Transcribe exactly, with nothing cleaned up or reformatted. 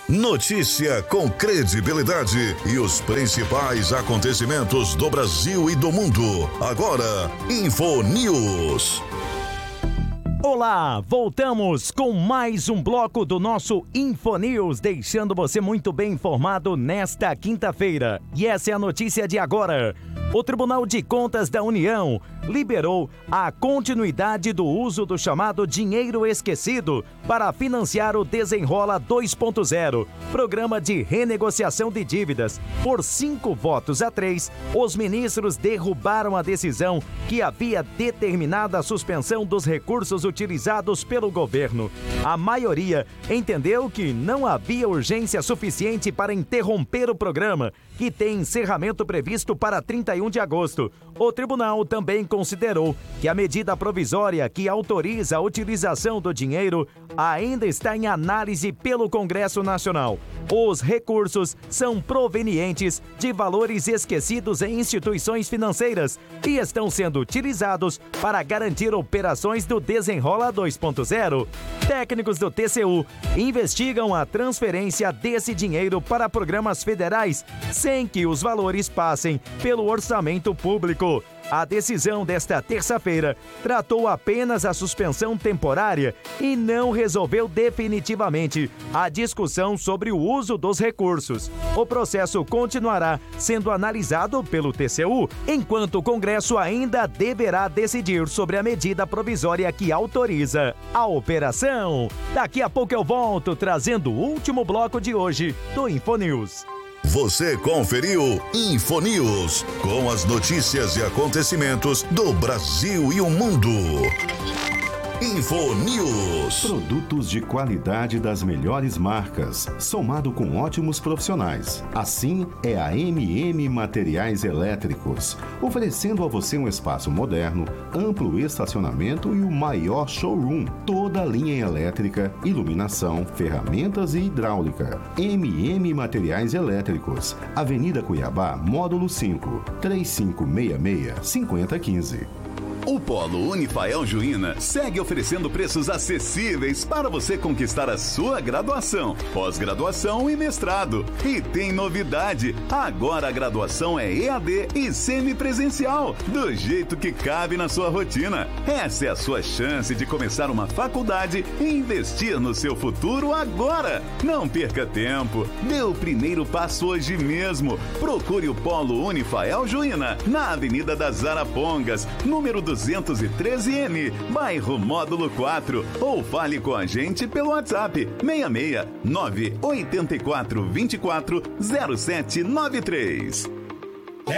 Notícia com credibilidade e os principais acontecimentos do Brasil e do mundo. Agora, InfoNews. Olá, voltamos com mais um bloco do nosso InfoNews, deixando você muito bem informado nesta quinta-feira. E essa é a notícia de agora. O Tribunal de Contas da União liberou a continuidade do uso do chamado dinheiro esquecido para financiar o Desenrola dois ponto zero, programa de renegociação de dívidas. Por cinco votos a três, os ministros derrubaram a decisão que havia determinado a suspensão dos recursos utilizados pelo governo. A maioria entendeu que não havia urgência suficiente para interromper o programa, que tem encerramento previsto para trinta e um de agosto. O tribunal também considerou que a medida provisória que autoriza a utilização do dinheiro ainda está em análise pelo Congresso Nacional. Os recursos são provenientes de valores esquecidos em instituições financeiras e estão sendo utilizados para garantir operações do Desenrola dois ponto zero. Técnicos do T C U investigam a transferência desse dinheiro para programas federais sem que os valores passem pelo orçamento público. A decisão desta terça-feira tratou apenas a suspensão temporária e não resolveu definitivamente a discussão sobre o uso dos recursos. O processo continuará sendo analisado pelo T C U, enquanto o Congresso ainda deverá decidir sobre a medida provisória que autoriza a operação. Daqui a pouco eu volto trazendo o último bloco de hoje do InfoNews. Você conferiu InfoNews, com as notícias e acontecimentos do Brasil e o mundo. InfoNews. Produtos de qualidade das melhores marcas, somado com ótimos profissionais. Assim é a M M Materiais Elétricos, oferecendo a você um espaço moderno, amplo estacionamento e o maior showroom. Toda a linha elétrica, iluminação, ferramentas e hidráulica. M M Materiais Elétricos, Avenida Cuiabá, Módulo cinco, três cinco seis seis, cinco zero um cinco. O Polo Unifael Juína segue oferecendo preços acessíveis para você conquistar a sua graduação, pós-graduação e mestrado. E tem novidade, agora a graduação é E A D e semipresencial, do jeito que cabe na sua rotina. Essa é a sua chance de começar uma faculdade e investir no seu futuro agora. Não perca tempo, dê o primeiro passo hoje mesmo. Procure o Polo Unifael Juína, na Avenida das Arapongas, número duzentos e treze M, bairro Módulo quatro, ou fale com a gente pelo WhatsApp seis seis nove oito quatro dois quatro zero sete nove três.